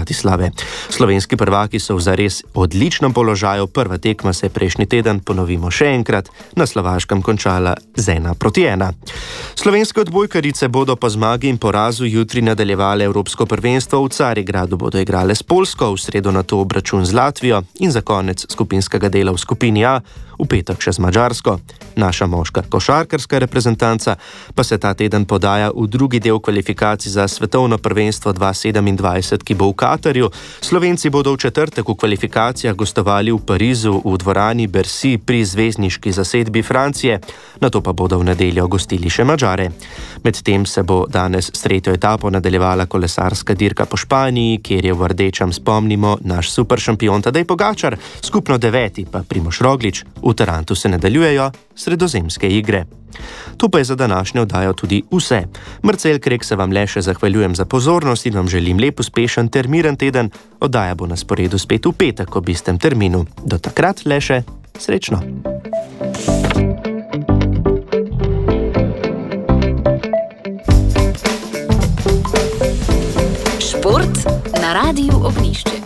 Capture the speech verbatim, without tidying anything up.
Bratislave. Slovenski prvaki so v zares odličnem položaju, prva tekma se je prejšnji teden, ponovimo še enkrat, na Slovaškem končala z ena proti ena. Slovenske odbojkarice bodo po zmagi in porazu jutri nadaljevale Evropsko prvenstvo, v Carigradu bodo igrale s Poljsko, v sredo nato obračun z Latvijo in za konec skupinskega dela v skupini A v petek še z Madžarsko. Naša moška košarkarska reprezentanca pa se ta teden podaja v drugi del kvalifikacij za svetovno prvenstvo dva tisoč sedemindvajset, ki bo v Katarju. Slovenci bodo v četrtek v kvalifikacijah gostovali v Parizu v dvorani Bercy pri zvezdniški zasedbi Francije, nato pa bodo v nedeljo gostili še Madžare. Medtem se bo danes s tretjo etapo nadaljevala kolesarska dirka po Španiji, kjer je v rdečem, spomnimo, naš super šampion Tadej Pogačar, skupno deveti pa Primož Roglič. V Tarantu se nadaljujejo sredozemske igre. To pa je za današnjo oddajo tudi vse. Marcel Krek se vam le še zahvaljujem za pozornost in vam želim lep, uspešen ter miren teden. Oddaja bo na sporedu spet v petek ob istem terminu. Do takrat le še srečno. Šport na Radiu Ognjišče.